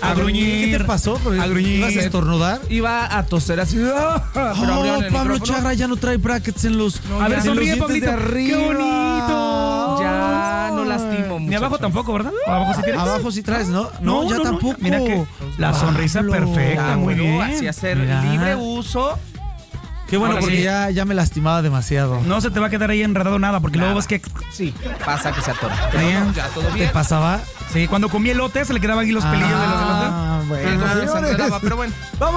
A gruñir. ¿Qué te pasó? A gruñir. ¿Ibas a estornudar? Iba a toser así. Pero abrieron el Pablo micrófono. Chagra ya no trae brackets en los. A ver, en sonríe, los dientes Pablito. de arriba. ¡Qué bonito! Ya no lastimo, Ni abajo muchachos. tampoco, ¿verdad? ¿O abajo sí tienes? Abajo sí traes, ¿no? No, ya tampoco. Mira que la sonrisa Pablo. perfecta, Ya, muy güey, bien. así hacer Mira. libre uso. Qué bueno, Ahora porque sí. ya me lastimaba demasiado. No se te va a quedar ahí enredado nada, porque luego ves que... Sí, pasa que se atora. Bien. Ya, todo ¿Te bien. pasaba? Sí, cuando comí elote se le quedaban aquí los pelillos de los elotes. Ah, bueno. Se señores. enredaba, pero bueno.